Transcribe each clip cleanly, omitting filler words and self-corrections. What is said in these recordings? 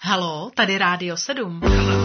Halo, tady Rádio 7.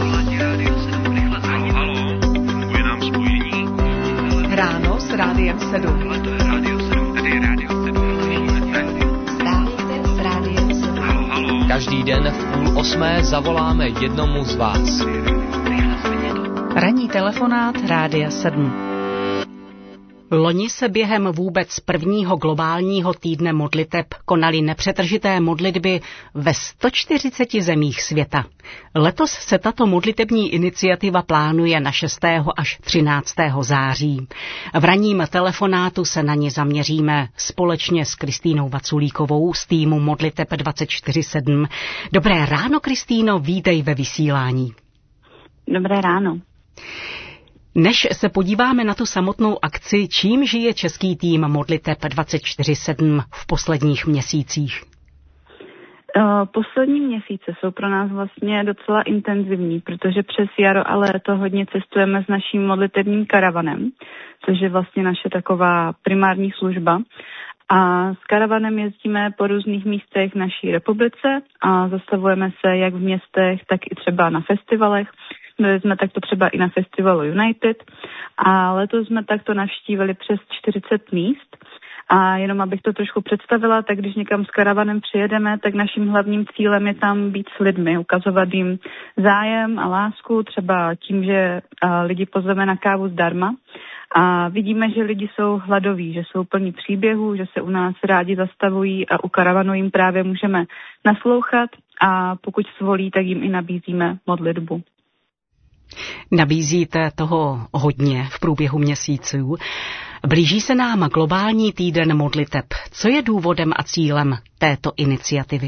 Halo, funguje nám spojení. Ráno s Rádiem 7. Hele, to je Rádio 7, tady je Rádio 7. Vítejte s Rádiem 7. Halo. Každý den v 7:30 zavoláme jednomu z vás. Ranní telefonát Rádia 7. Loni se během vůbec prvního globálního týdne modliteb konaly nepřetržité modlitby ve 140 zemích světa. Letos se tato modlitební iniciativa plánuje na 6. až 13. září. V ranním telefonátu se na ně zaměříme společně s Kristýnou Vaculíkovou z týmu Modliteb 24/7. Dobré ráno, Kristýno, vítej ve vysílání. Dobré ráno. Než se podíváme na tu samotnou akci, čím žije český tým Modliteb 24/7 v posledních měsících? Poslední měsíce jsou pro nás vlastně docela intenzivní, protože přes jaro a léto hodně cestujeme s naším modlitebním karavanem, což je vlastně naše taková primární služba. A s karavanem jezdíme po různých místech v naší republice a zastavujeme se jak v městech, tak i třeba na festivalech. Byli jsme takto třeba i na festivalu United a letos jsme takto navštívili přes 40 míst. A jenom abych to trošku představila, tak když někam s karavanem přijedeme, tak naším hlavním cílem je tam být s lidmi, ukazovat jim zájem a lásku, třeba tím, že lidi pozveme na kávu zdarma. A vidíme, že lidi jsou hladoví, že jsou plní příběhů, že se u nás rádi zastavují a u karavanu jim právě můžeme naslouchat a pokud svolí, tak jim i nabízíme modlitbu. Nabízíte toho hodně v průběhu měsíců. Blíží se nám globální týden modliteb. Co je důvodem a cílem této iniciativy?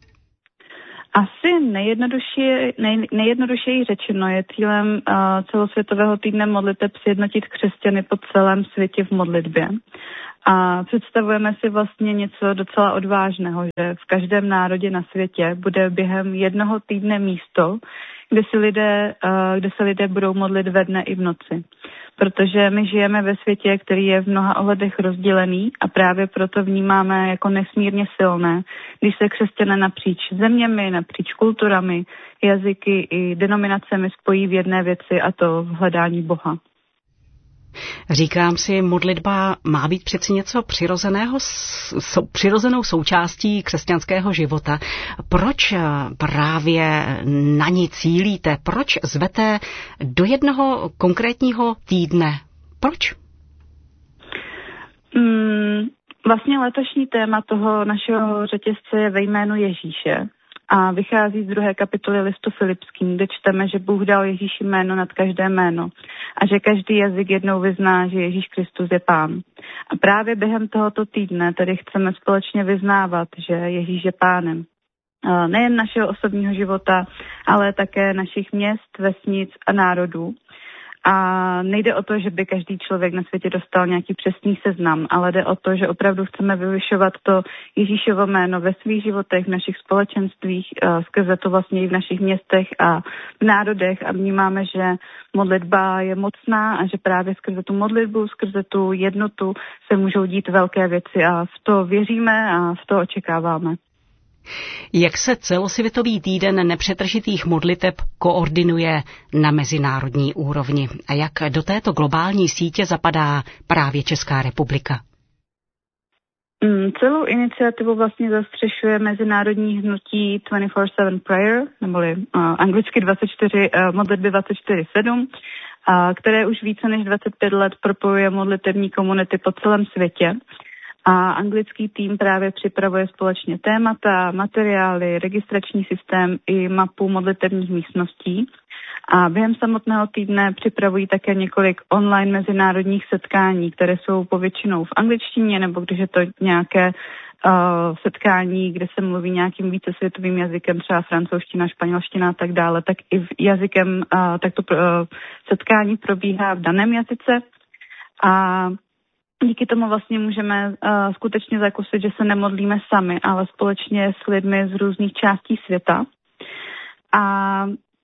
Asi nejjednodušeji řečeno je cílem celosvětového týdne modliteb sjednotit křesťany po celém světě v modlitbě. A představujeme si vlastně něco docela odvážného, že v každém národě na světě bude během jednoho týdne místo, kde se lidé budou modlit ve dne i v noci. Protože my žijeme ve světě, který je v mnoha ohledech rozdělený a právě proto vnímáme jako nesmírně silné, když se křesťané napříč zeměmi, napříč kulturami, jazyky i denominacemi spojí v jedné věci, a to v hledání Boha. Říkám si, modlitba má být přeci něco přirozenou součástí křesťanského života. Proč právě na ní cílíte? Proč zvete do jednoho konkrétního týdne? Proč? Vlastně letošní téma toho našeho řetězce je ve jménu Ježíše. A vychází z 2. kapitoly listu Filipským, kde čteme, že Bůh dal Ježíši jméno nad každé jméno a že každý jazyk jednou vyzná, že Ježíš Kristus je Pán. A právě během tohoto týdne tedy chceme společně vyznávat, že Ježíš je Pánem. Nejen našeho osobního života, ale také našich měst, vesnic a národů. A nejde o to, že by každý člověk na světě dostal nějaký přesný seznam, ale jde o to, že opravdu chceme vyvyšovat to Ježíšovo jméno ve svých životech, v našich společenstvích, skrze to vlastně i v našich městech a v národech a vnímáme, že modlitba je mocná a že právě skrze tu modlitbu, skrze tu jednotu se můžou dít velké věci a v to věříme a v to očekáváme. Jak se celosvětový týden nepřetržitých modliteb koordinuje na mezinárodní úrovni a jak do této globální sítě zapadá právě Česká republika? Celou iniciativu vlastně zastřešuje mezinárodní hnutí 24/7 Prayer, neboli anglicky modlitby 24/7, které už více než 25 let propojuje modlitební komunity po celém světě. A anglický tým právě připravuje společně témata, materiály, registrační systém i mapu modlitebních místností. A během samotného týdne připravují také několik online mezinárodních setkání, které jsou povětšinou v angličtině, nebo když je to nějaké setkání, kde se mluví nějakým vícesvětovým jazykem, třeba francouzština, španělština a tak dále, tak i jazykem takto setkání probíhá v daném jazyce. A díky tomu vlastně můžeme skutečně zakusit, že se nemodlíme sami, ale společně s lidmi z různých částí světa. A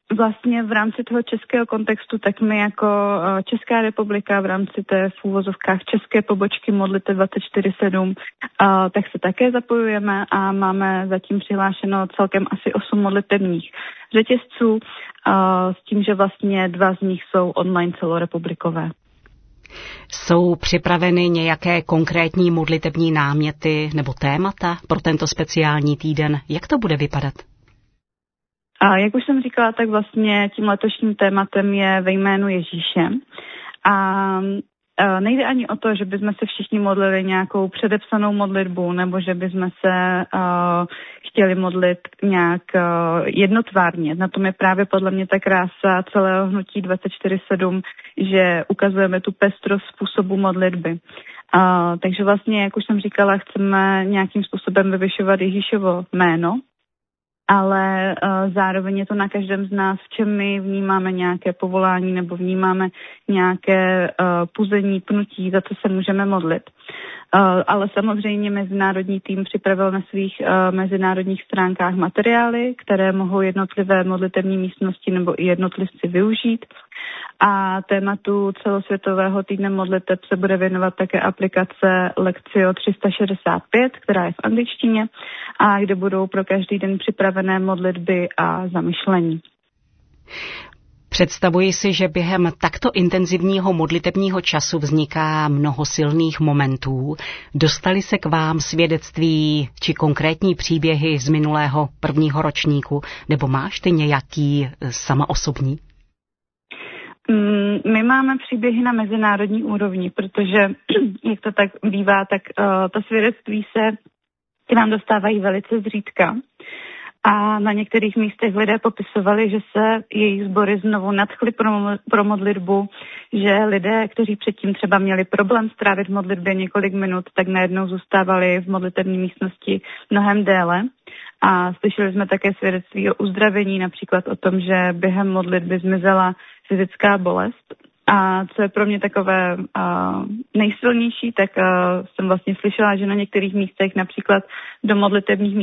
Vlastně v rámci toho českého kontextu, tak my jako Česká republika v rámci té v úvozovkách české pobočky Modliteb 24/7, tak se také zapojujeme a máme zatím přihlášeno celkem asi 8 modlitebních řetězců, s tím, že vlastně 2 z nich jsou online celorepublikové. Jsou připraveny nějaké konkrétní modlitební náměty nebo témata pro tento speciální týden? Jak to bude vypadat? A jak už jsem říkala, tak vlastně tím letošním tématem je ve jménu Ježíše. A nejde ani o to, že bychom se všichni modlili nějakou předepsanou modlitbu, nebo že bychom se chtěli modlit nějak jednotvárně. Na tom je právě podle mě ta krása celého hnutí 24/7, že ukazujeme tu pestrost způsobu modlitby. Takže vlastně, jak už jsem říkala, chceme nějakým způsobem vyvyšovat Ježíšovo jméno, ale zároveň je to na každém z nás, v čem my vnímáme nějaké povolání nebo vnímáme nějaké puzení, pnutí, za co se můžeme modlit. Ale samozřejmě mezinárodní tým připravil na svých mezinárodních stránkách materiály, které mohou jednotlivé modlitevní místnosti nebo i jednotlivci využít. A tématu celosvětového týdne modliteb se bude věnovat také aplikace Lectio 365, která je v angličtině a kde budou pro každý den připravené modlitby a zamyšlení. Představuji si, že během takto intenzivního modlitebního času vzniká mnoho silných momentů. Dostali se k vám svědectví či konkrétní příběhy z minulého prvního ročníku, nebo máš ty nějaký sama osobní? My máme příběhy na mezinárodní úrovni, protože, jak to tak bývá, tak ta svědectví se k nám dostávají velice zřídka. A na některých místech lidé popisovali, že se jejich sbory znovu nadchly pro modlitbu, že lidé, kteří předtím třeba měli problém strávit v modlitbě několik minut, tak najednou zůstávali v modlitební místnosti mnohem déle. A slyšeli jsme také svědectví o uzdravení, například o tom, že během modlitby zmizela fyzická bolest. A co je pro mě takové nejsilnější, tak jsem vlastně slyšela, že na některých místech, například do modlitebních